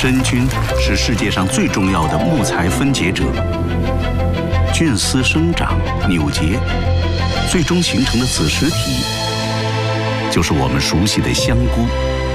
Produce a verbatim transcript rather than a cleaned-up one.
真菌是世界上最重要的木材分解者，菌丝生长、扭结，最终形成的子实体，就是我们熟悉的香菇。